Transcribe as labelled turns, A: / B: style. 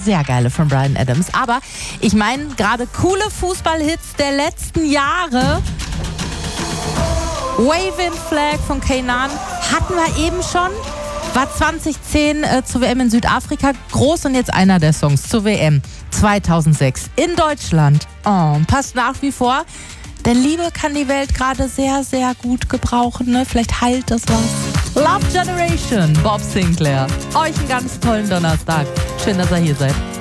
A: sehr geile von Bryan Adams. Aber ich meine, gerade coole Fußballhits der letzten Jahre. Waving Flag von K'naan hatten wir eben schon. War 2010 zur WM in Südafrika groß und jetzt einer der Songs zur WM 2006 in Deutschland. Oh, passt nach wie vor. Denn Liebe kann die Welt gerade sehr, sehr gut gebrauchen. Ne? Vielleicht heilt das was. Love Generation, Bob Sinclair. Euch einen ganz tollen Donnerstag. Schön, dass ihr hier seid.